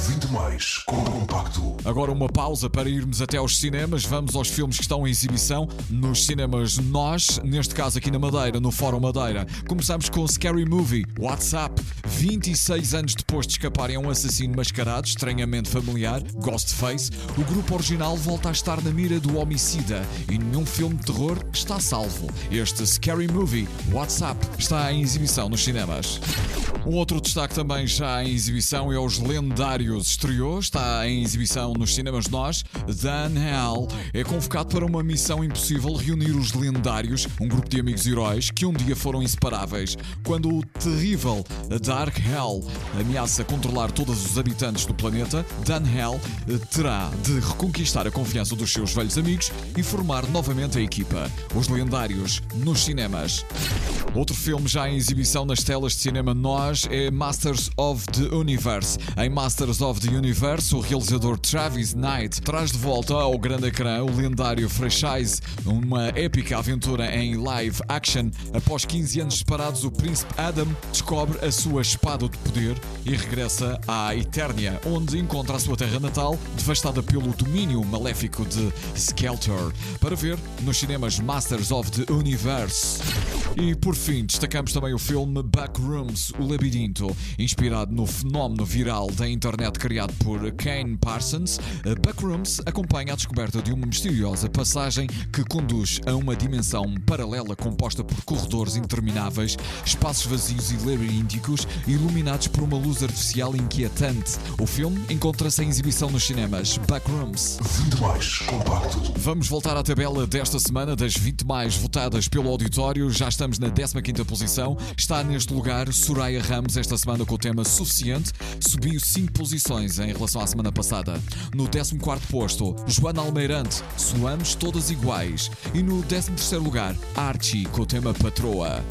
20 mais com compacto. Agora uma pausa para irmos até aos cinemas. Vamos aos filmes que estão em exibição nos cinemas Nós, neste caso aqui na Madeira, no Fórum Madeira. Começamos com Scary Movie, WhatsApp. 26 anos depois de escaparem a um assassino mascarado, estranhamente familiar, Ghostface, o grupo original volta a estar na mira do homicida e nenhum filme de terror está salvo. Este Scary Movie, WhatsApp, está em exibição nos cinemas. Um outro destaque também já em exibição é Os Lendários. Estreou, está em exibição nos cinemas Nós. Dan Hell é convocado para uma missão impossível: reunir os lendários, um grupo de amigos heróis que um dia foram inseparáveis. Quando o terrível Dark Hell ameaça controlar todos os habitantes do planeta, Dan Hell terá de reconquistar a confiança dos seus velhos amigos e formar novamente a equipa. Os Lendários nos cinemas. Outro filme já em exibição nas telas de cinema Nós é Masters of the Universe. Em Masters of the Universe, o realizador Travis Knight traz de volta ao grande ecrã o lendário franchise, uma épica aventura em live action. Após 15 anos separados, o príncipe Adam descobre a sua espada de poder e regressa à Eternia, onde encontra a sua terra natal, devastada pelo domínio maléfico de Skeletor. Para ver nos cinemas Masters of the Universe. E por fim, destacamos também o filme Backrooms, o Labirinto, inspirado no fenómeno viral da internet criado por Kane Parsons. Backrooms acompanha a descoberta de uma misteriosa passagem que conduz a uma dimensão paralela composta por corredores intermináveis, espaços vazios e labirínticos, iluminados por uma luz artificial inquietante. O filme encontra-se em exibição nos cinemas. Backrooms. 20 mais compacto. Vamos voltar à tabela desta semana das 20 mais votadas pelo auditório. Já estamos na 15ª posição. Está neste lugar Soraya Ramos esta semana com o tema Suficiente. Subiu 5 posições em relação à semana passada. No 14º posto, Joana Almeirante, Soamos Todas Iguais. E no 13º lugar, Archie com o tema Patroa.